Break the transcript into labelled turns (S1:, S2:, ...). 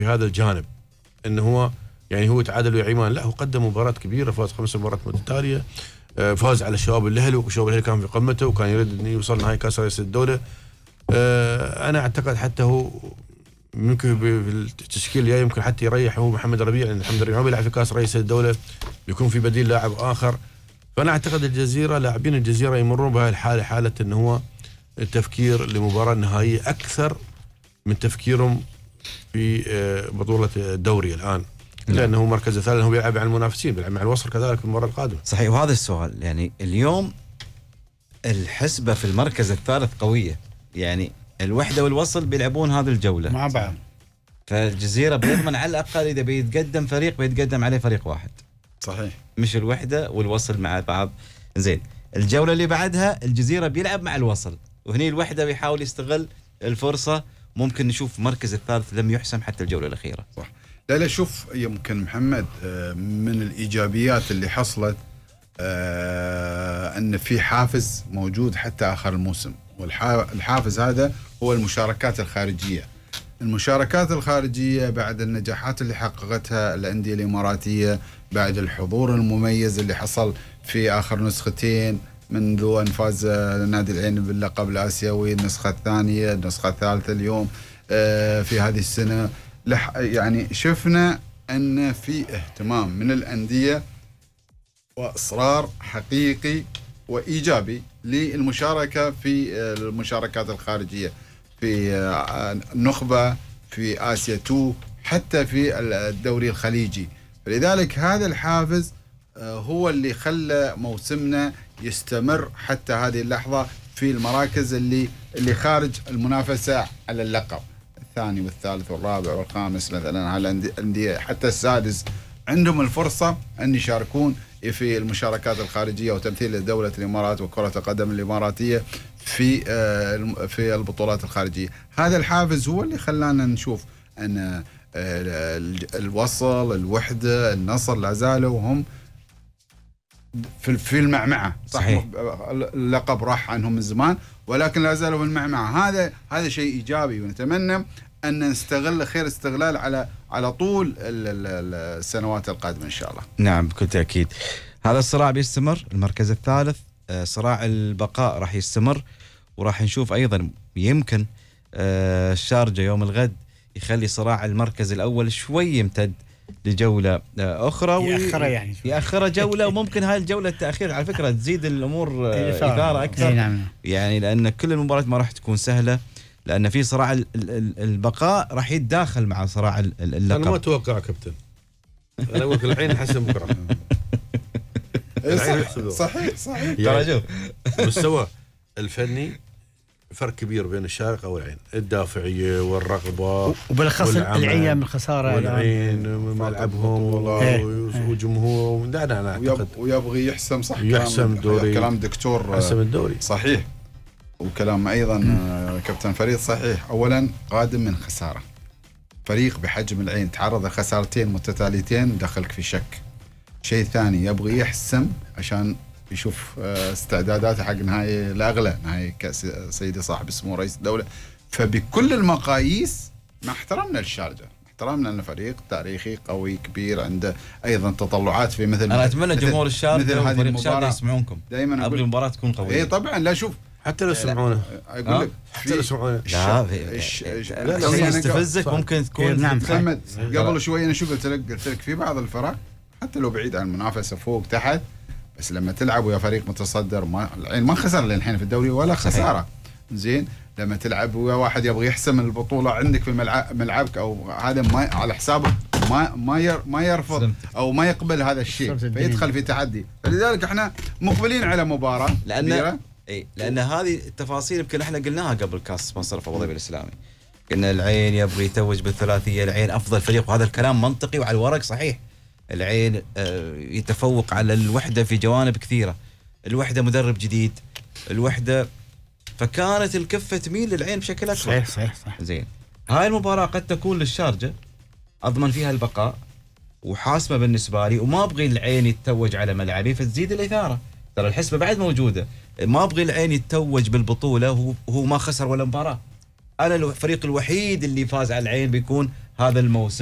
S1: في هذا الجانب، انه هو يعني هو تعادل ويا عمان، لا هو قدم مباراه كبيره، فاز 5 مباريات متتاليه، فاز على الشباب الاهلي، والشباب الاهلي كان في قمته وكان يريد انه يوصل نهائي كاس رئيس الدوله. انا اعتقد حتى هو ممكن بالتشكيل الجاي يمكن حتى يريح هو محمد ربيع، لان محمد ربيع ما بيلعب في كاس رئيس الدوله، بيكون في بديل لاعب اخر. فانا اعتقد الجزيره لاعبين الجزيره يمرون بهذه الحاله، حاله انه هو التفكير لمباراه نهائيه اكثر من تفكيرهم في بطوله الدوري الان، لانه مركز الثالث هو بيلعب على المنافسين، بيلعب مع الوصل كذلك في المباراه القادمه.
S2: صحيح. وهذا السؤال يعني اليوم الحسبه في المركز الثالث قويه، يعني الوحده والوصل بيلعبون هذه الجوله
S3: مع بعض،
S2: فالجزيره بيضمن على الاقل اذا بيتقدم فريق بيتقدم عليه فريق واحد.
S3: صحيح،
S2: مش الوحده والوصل مع بعض. زين، الجوله اللي بعدها الجزيره بيلعب مع الوصل، وهني الوحده بيحاول يستغل الفرصه، ممكن نشوف المركز الثالث لم يحسم حتى الجوله الاخيره.
S3: صح. لا شوف، يمكن محمد من الايجابيات اللي حصلت ان في حافز موجود حتى اخر الموسم، والحافز هذا هو المشاركات الخارجيه. المشاركات الخارجيه بعد النجاحات اللي حققتها الانديه الاماراتيه، بعد الحضور المميز اللي حصل في اخر نسختين منذ ان فاز نادي العين باللقب الاسيوي، النسخه الثانيه، النسخه الثالثه اليوم في هذه السنه، يعني شفنا ان في اهتمام من الانديه واصرار حقيقي وايجابي للمشاركه في المشاركات الخارجيه، في النخبه، في اسيا 2، حتى في الدوري الخليجي. فلذلك هذا الحافز هو اللي خلى موسمنا يستمر حتى هذه اللحظه في المراكز اللي خارج المنافسه على اللقب الثاني والثالث والرابع والخامس. مثلا الانديه حتى السادس عندهم الفرصه ان يشاركون في المشاركات الخارجيه وتمثيل دوله الامارات وكره القدم الاماراتيه في البطولات الخارجيه. هذا الحافز هو اللي خلانا نشوف ان الوصل، الوحده، النصر لا زالوا هم في المعمعه.
S2: صحيح.
S3: اللقب راح عنهم من زمان، ولكن لا زالوا في المعمعه. هذا شيء ايجابي، ونتمنى ان نستغل خير استغلال على طول السنوات القادمه ان شاء الله.
S2: نعم بكل تاكيد. هذا الصراع بيستمر، المركز الثالث، صراع البقاء راح يستمر، وراح نشوف ايضا يمكن الشارجه يوم الغد يخلي صراع المركز الاول شوي يمتد لجوله اخرى، ياخرها جوله، وممكن هاي الجوله التاخير على فكره تزيد الامور اثاره اكثر.
S3: نعم.
S2: يعني لان كل المباريات ما راح تكون سهله، لان في صراع البقاء راح يتداخل مع صراع اللقب.
S1: انا ما اتوقع كابتن، انا اقول لك العين حسن بكره.
S3: صحيح.
S2: ترى شوف
S1: مستوى الفني فرق كبير بين الشارقه والعين، الدافعيه والرغبه،
S4: وبالاخص العين من الخساره،
S1: والعين ملعبهم وجمهور. لا انا اعتقد
S3: ويبغي يحسم. صح،
S1: يحسم الدوري،
S3: كلام دكتور
S1: حسم الدوري
S3: صحيح، وكلام ايضا كابتن فريد صحيح. اولا قادم من خساره، فريق بحجم العين تعرض لخسارتين متتاليتين دخلك في شك. شيء ثاني يبغي يحسم عشان يشوف استعداداته حق نهائي الاغلى، نهائي كاس سيدي صاحب السمو رئيس الدوله. فبكل المقاييس مع احترامنا للشارجه، احترامنا انه فريق تاريخي قوي كبير عنده ايضا تطلعات في مثل،
S2: انا اتمنى جمهور الشارجه
S3: وفريق
S2: الشارجه يسمعونكم
S3: دائما
S2: قبل المباراه تكون قويه.
S3: اي طبعا. لا شوف،
S1: حتى لو يسمعونه،
S3: اقول لك
S1: حتى لو يسمعونه،
S2: لا يستفزك ممكن تكون.
S3: نعم محمد، قبل شوي انا شو قلت لك في بعض الفرق حتى لو بعيد عن المنافسه فوق تحت، بس لما تلعب ويا فريق متصدر، العين ما خسر للحين في الدوري ولا خساره. زين، لما تلعب ويا واحد يبغى يحسم البطوله عندك في ملعبك او هذا، ما على حسابه ما يرفض او ما يقبل هذا الشيء، فيدخل في تحدي. فلذلك احنا مقبلين على مباراه كبيره.
S2: لان هذه التفاصيل يمكن احنا قلناها قبل كاس مصرف ابو ظبي الاسلامي، قلنا العين يبغى يتوج بالثلاثيه، العين افضل فريق، وهذا الكلام منطقي وعلى الورق صحيح. العين يتفوق على الوحده في جوانب كثيره، الوحده مدرب جديد، الوحده، فكانت الكفه تميل للعين بشكل اكبر.
S4: صحيح.
S2: زين، هاي المباراه قد تكون للشارجه اضمن فيها البقاء وحاسمه بالنسبه لي، وما ابغي العين يتوج على ملعبي فتزيد الاثاره. ترى الحسبه بعد موجوده، ما ابغي العين يتوج بالبطوله وهو ما خسر ولا مباراه. انا الفريق الوحيد اللي فاز على العين بيكون هذا الموسم.